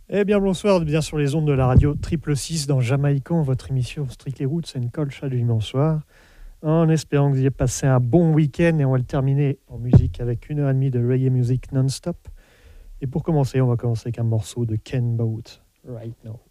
Eh bien, bonsoir, bien sur les ondes de la radio Triple 6 dans Jamaïcan, votre émission Strictly Roots, c'est une colcha du dimanche soir. En espérant que vous ayez passé un bon week-end et on va le terminer en musique avec 1h30 de reggae music non-stop. Et pour commencer, on va commencer avec un morceau de Ken Boat, Right Now.